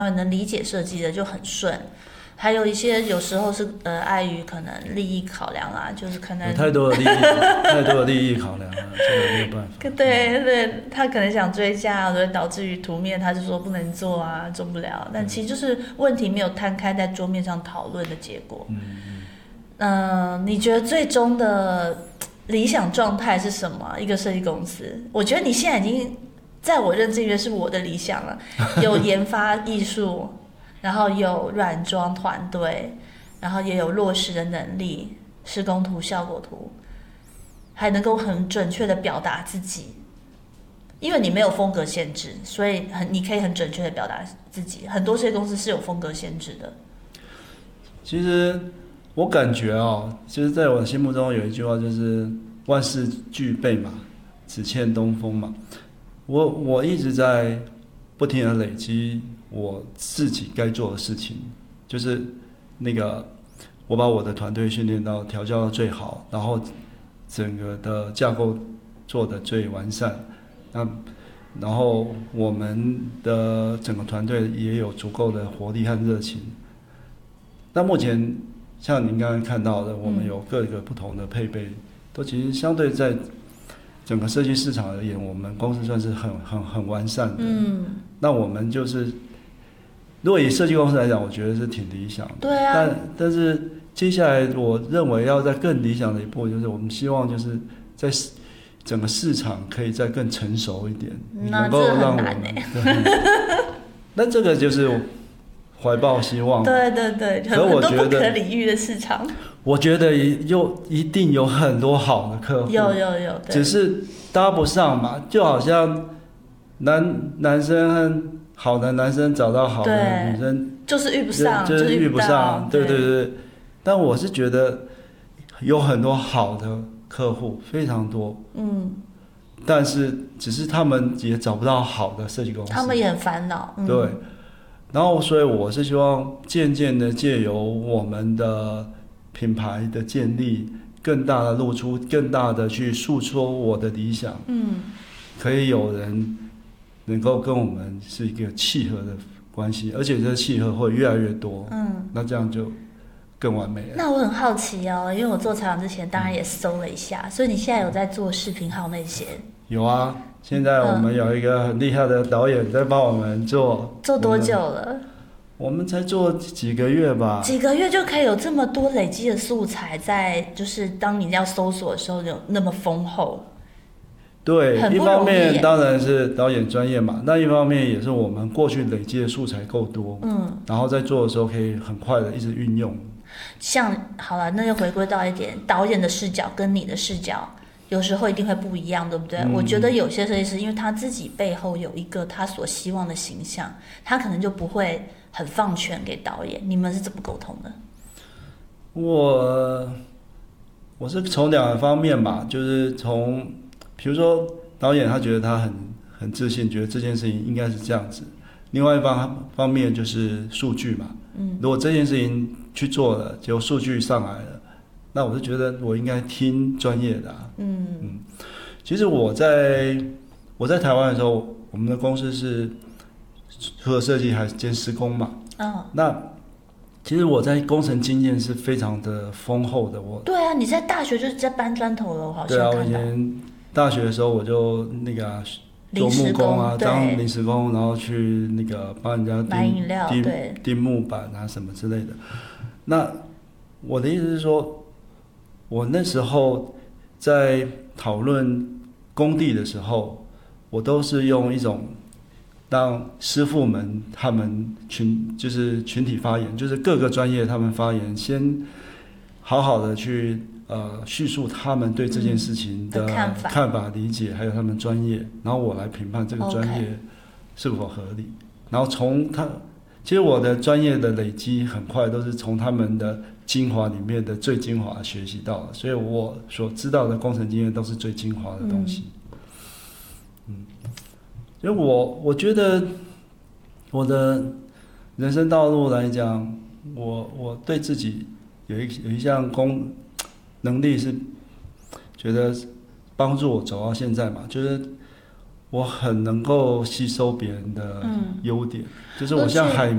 能理解设计的就很顺。还有一些有时候是碍于可能利益考量啊，就是可能有太多的利益考量了，这个没有办法。 对对，他可能想追加，所以导致于图面他就说不能做啊，做不了。但其实就是问题没有摊开在桌面上讨论的结果。你觉得最终的理想状态是什么？一个设计公司，我觉得你现在已经在我认知里面是我的理想了，有研发艺术。然后有软装团队，然后也有落实的能力，施工图、效果图，还能够很准确的表达自己。因为你没有风格限制，所以你可以很准确的表达自己。很多设计公司是有风格限制的。 其实我感觉就是在我心目中有一句话，就是万事俱备嘛，只欠东风嘛。我一直在不停的累积我自己该做的事情，就是我把我的团队训练到调教到最好，然后整个的架构做得最完善，然后我们的整个团队也有足够的活力和热情。那目前像您刚刚看到的，我们有各个不同的配备，都其实相对在整个设计市场而言，我们公司算是很完善的。那我们就是如果以设计公司来讲，我觉得是挺理想的。 对啊。 但是接下来我认为要在更理想的一步，就是我们希望就是在整个市场可以再更成熟一点，能够让我们。那这个就是怀抱希望。 对对对，很多不可理喻的市场。 我觉得一定有很多好的客户， 有， 只是搭不上嘛，就好像男生和好的男生找到好的女生， 就是遇不上， 就是遇不上，对。但我是觉得有很多好的客户，非常多，但是只是他们也找不到好的设计公司， 他们也很烦恼， 对。然后，所以我是希望渐渐的借由我们的品牌的建立，更大的露出，更大的去诉说我的理想，可以有人能够跟我们是一个契合的关系，而且这契合会越来越多，那这样就更完美了。 那我很好奇哦，因为我做采访之前当然也搜了一下，所以你现在有在做视频号那些？ 有啊，现在我们有一个很厉害的导演在帮我们做。 做多久了？ 我们才做几个月吧。 几个月就可以有这么多累积的素材，在就是当你要搜索的时候有那么丰厚。 对，一方面当然是导演专业嘛，那一方面也是我们过去累积的素材够多，然后在做的时候可以很快的一直运用。 像好了，那就回归到一点，导演的视角跟你的视角有时候一定会不一样，对不对？我觉得有些设计师因为他自己背后有一个他所希望的形象，他可能就不会很放权给导演。你们是怎么沟通的？ 我是从两个方面吧，就是从比如说导演他觉得他很自信，觉得这件事情应该是这样子。另外一方面就是数据嘛，如果这件事情去做了，结果数据上来了，那我就觉得我应该听专业的其实我在台湾的时候，我们的公司是除了设计还兼施工嘛，那其实我在工程经验是非常的丰厚的。 对啊，你在大学就是在搬砖头了，我好像看到。 对啊，我以前大学的时候我就做木工啊，当临时工，然后去帮人家钉木板啊什么之类的。那我的意思是说，我那时候在讨论工地的时候，我都是用一种让师傅们他们就是群体发言，就是各个专业他们发言，先好好的去叙述他们对这件事情的看法、理解，还有他们专业，然后我来评判这个专业是否合理。然后其实我的专业的累积很快，都是从他们的精华里面的最精华学习到的，所以我所知道的工程经验都是最精华的东西。因为我觉得我的人生道路来讲，我对自己有一项能力是觉得帮助我走到现在嘛，就是我很能够吸收别人的优点，就是我像海